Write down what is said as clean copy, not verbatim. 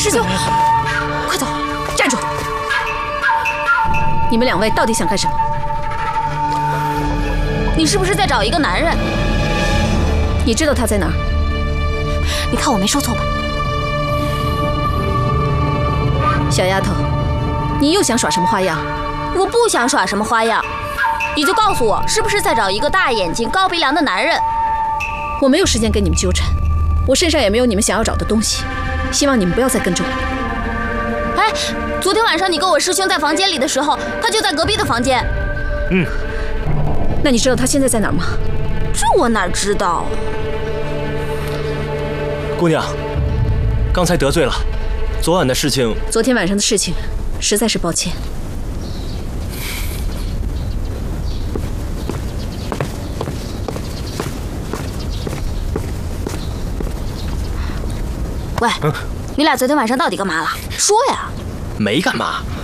师兄，快走！站住！你们两位到底想干什么？ 你是不是在找一个男人？ 你知道他在哪儿？ 你看我没说错吧？ 小丫头，你又想耍什么花样？ 我不想耍什么花样，你就告诉我，是不是在找一个大眼睛、高鼻梁的男人？ 我没有时间跟你们纠缠，我身上也没有你们想要找的东西，希望你们不要再跟着我。 哎，昨天晚上你跟我师兄在房间里的时候，他就在隔壁的房间。 那你知道他现在在哪儿吗？ 这我哪知道？ 姑娘，刚才得罪了，昨晚的事情。 昨天晚上的事情，实在是抱歉。 喂，你俩昨天晚上到底干嘛了？说呀！ 没干嘛，